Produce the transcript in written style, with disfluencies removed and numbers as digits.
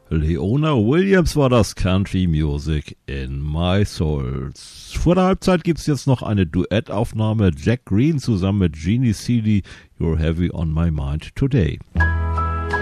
Leona Williams war das, Country Music in My Soul. Vor der Halbzeit gibt's jetzt noch eine Duettaufnahme. Jack Green zusammen mit Jeannie Seely, You're Heavy on My Mind Today.